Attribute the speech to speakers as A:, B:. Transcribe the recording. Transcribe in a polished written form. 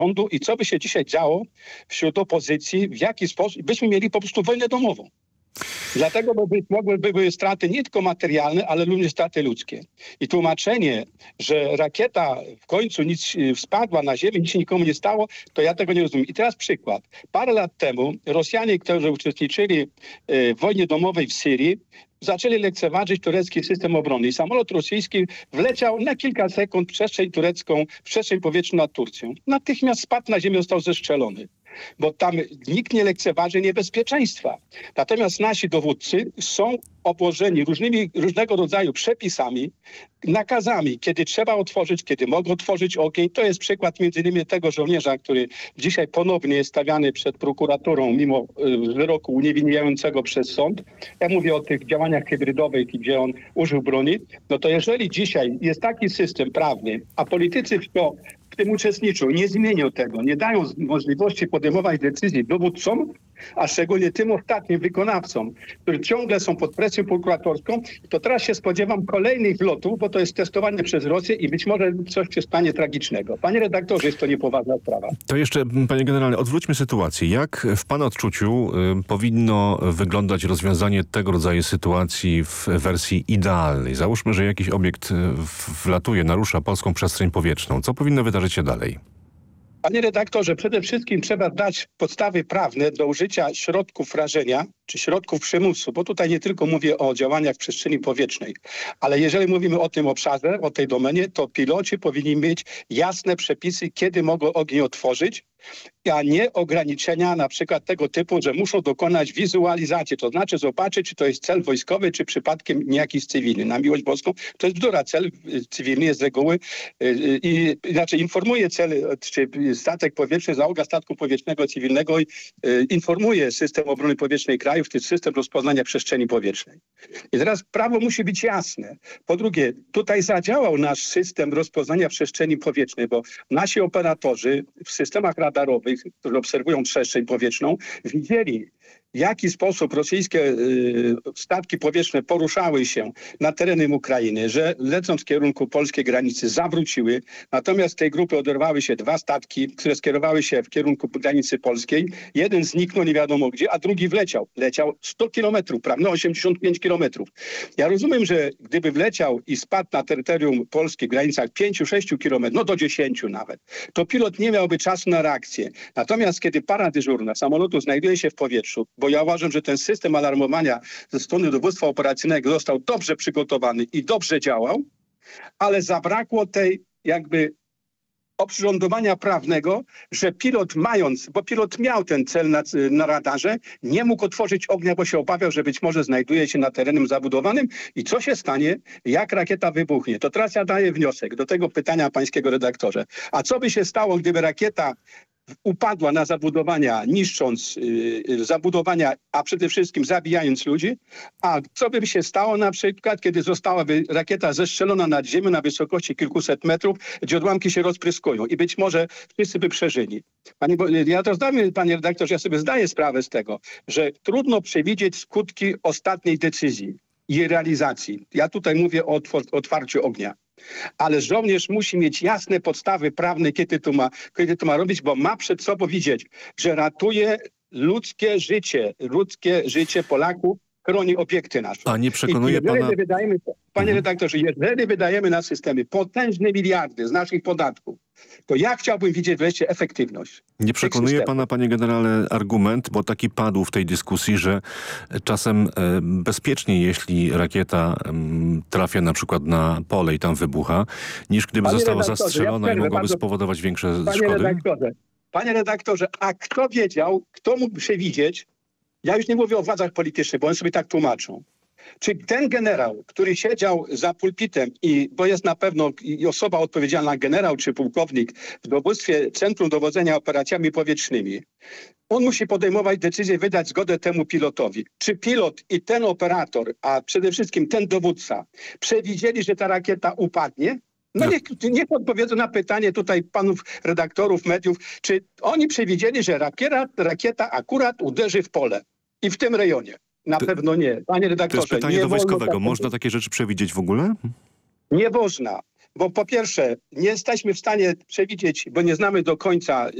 A: rządu i co by się dzisiaj działo wśród opozycji, w jaki sposób byśmy mieli po prostu wojnę domową. Dlatego mogłyby były straty nie tylko materialne, ale również straty ludzkie. I tłumaczenie, że rakieta w końcu nic spadła na ziemię, nic się nikomu nie stało, to ja tego nie rozumiem. I teraz przykład. Parę lat temu Rosjanie, którzy uczestniczyli w wojnie domowej w Syrii, zaczęli lekceważyć turecki system obrony. I samolot rosyjski wleciał na kilka sekund w przestrzeń turecką, w przestrzeń powietrzną nad Turcją. Natychmiast spadł na ziemię, został zestrzelony. Bo tam nikt nie lekceważy niebezpieczeństwa. Natomiast nasi dowódcy są obłożeni różnego rodzaju przepisami, nakazami, kiedy trzeba otworzyć, kiedy mogą otworzyć ogień. To jest przykład między innymi tego żołnierza, który dzisiaj ponownie jest stawiany przed prokuraturą mimo wyroku uniewinniającego przez sąd. Ja mówię o tych działaniach hybrydowych, gdzie on użył broni. No to jeżeli dzisiaj jest taki system prawny, a politycy w tym uczestniczą, nie zmienią tego, nie dają możliwości podejmować decyzji dowódcom, a szczególnie tym ostatnim wykonawcom, którzy ciągle są pod presją prokuratorską, to teraz się spodziewam kolejnych wlotów, bo to jest testowanie przez Rosję i być może coś się stanie tragicznego. Panie redaktorze, jest to niepoważna sprawa.
B: To jeszcze, panie generale, odwróćmy sytuację. Jak w pana odczuciu powinno wyglądać rozwiązanie tego rodzaju sytuacji w wersji idealnej? Załóżmy, że jakiś obiekt wlatuje, narusza polską przestrzeń powietrzną. Co powinno wydarzyć się dalej?
A: Panie redaktorze, przede wszystkim trzeba dać podstawy prawne do użycia środków rażenia czy środków przymusu, bo tutaj nie tylko mówię o działaniach w przestrzeni powietrznej, ale jeżeli mówimy o tym obszarze, o tej domenie, to piloci powinni mieć jasne przepisy, kiedy mogą ogień otworzyć, a nie ograniczenia na przykład tego typu, że muszą dokonać wizualizacji, to znaczy zobaczyć, czy to jest cel wojskowy, czy przypadkiem nie jakiś cywilny. Na miłość boską to jest bzdura. Cel cywilny jest z reguły informuje cel, czy statek powietrzny, załoga statku powietrznego cywilnego informuje system obrony powietrznej kraju, w tym system rozpoznania przestrzeni powietrznej. I teraz prawo musi być jasne. Po drugie, tutaj zadziałał nasz system rozpoznania przestrzeni powietrznej, bo nasi operatorzy w systemach radarowych, którzy obserwują przestrzeń powietrzną, widzieli, w jaki sposób rosyjskie statki powietrzne poruszały się na terenem Ukrainy, że lecąc w kierunku polskiej granicy zawróciły, natomiast z tej grupy oderwały się dwa statki, które skierowały się w kierunku granicy polskiej. Jeden zniknął nie wiadomo gdzie, a drugi wleciał. Leciał 100 kilometrów, prawda, 85 kilometrów. Ja rozumiem, że gdyby wleciał i spadł na terytorium Polski w granicach 5-6 kilometrów, no do 10 nawet, to pilot nie miałby czasu na reakcję. Natomiast kiedy para dyżurna samolotu znajduje się w powietrzu, bo ja uważam, że ten system alarmowania ze strony dowództwa operacyjnego został dobrze przygotowany i dobrze działał, ale zabrakło tej jakby oprzyrządowania prawnego, że pilot bo pilot miał ten cel na radarze, nie mógł otworzyć ognia, bo się obawiał, że być może znajduje się na terenie zabudowanym i co się stanie, jak rakieta wybuchnie. To teraz ja daję wniosek do tego pytania pańskiego redaktorze. A co by się stało, gdyby rakieta upadła na zabudowania, niszcząc zabudowania, a przede wszystkim zabijając ludzi? A co by się stało na przykład, kiedy zostałaby rakieta zestrzelona nad ziemią na wysokości kilkuset metrów, gdzie odłamki się rozpryskują i być może wszyscy by przeżyli? Ja to znam, panie redaktorze, ja sobie zdaję sprawę z tego, że trudno przewidzieć skutki ostatniej decyzji i realizacji. Ja tutaj mówię o otwarciu ognia. Ale żołnierz musi mieć jasne podstawy prawne, kiedy to ma robić, bo ma przed sobą widzieć, że ratuje ludzkie życie Polaków, chroni obiekty nasze.
B: A nie przekonuje pana...
A: Panie redaktorze, jeżeli wydajemy na systemy potężne miliardy z naszych podatków, to ja chciałbym widzieć wreszcie efektywność.
B: Nie przekonuje pana, panie generale, argument, bo taki padł w tej dyskusji, że czasem bezpieczniej, jeśli rakieta trafia na przykład na pole i tam wybucha, niż gdyby została zastrzelona i mogłaby spowodować większe szkody?
A: Panie redaktorze, a kto wiedział, kto mógł przewidzieć, ja już nie mówię o władzach politycznych, bo oni sobie tak tłumaczą. Czy ten generał, który siedział za pulpitem, bo jest na pewno osoba odpowiedzialna, generał czy pułkownik w dowództwie Centrum Dowodzenia Operacjami Powietrznymi, on musi podejmować decyzję, wydać zgodę temu pilotowi. Czy pilot i ten operator, a przede wszystkim ten dowódca, przewidzieli, że ta rakieta upadnie? No niech odpowiedzą na pytanie tutaj panów redaktorów, mediów, czy oni przewidzieli, że rakieta akurat uderzy w pole i w tym rejonie? Na pewno nie. Panie redaktorze,
B: to jest pytanie do wojskowego. Można takie rzeczy przewidzieć w ogóle?
A: Nie można. Bo po pierwsze, nie jesteśmy w stanie przewidzieć, bo nie znamy do końca